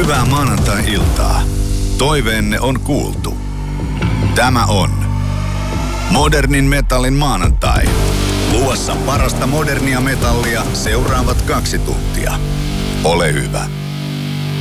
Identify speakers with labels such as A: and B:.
A: Hyvää maanantai-iltaa. Toiveenne on kuultu. Tämä on Modernin metallin maanantai. Luvassa parasta modernia metallia seuraavat 2 tuntia. Ole hyvä.